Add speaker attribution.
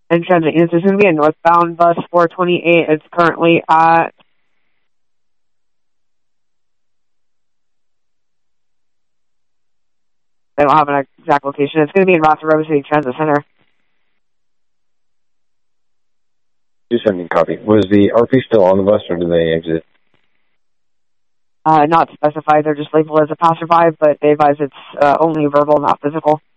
Speaker 1: and transit units. There's going to be a northbound bus 428. It's currently at I don't have an exact location. It's going to be in Ross River City Transit Center.
Speaker 2: 270, copy. Was the RP still on the bus, or did they exit?
Speaker 1: Not specified. They're just labeled as a passerby, but they advise it's only verbal, not physical.